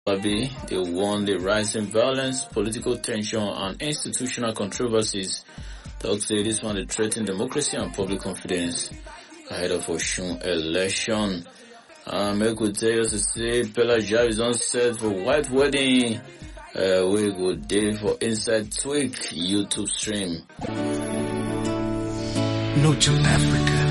Abe, they warn the rising violence, political tension, and institutional controversies. Talk say this one they threaten democracy and public confidence ahead of Oshun election. Make we tell you to say Pelagia is on set for white wedding. We go day for Inside Tweak YouTube stream. Noche Africa.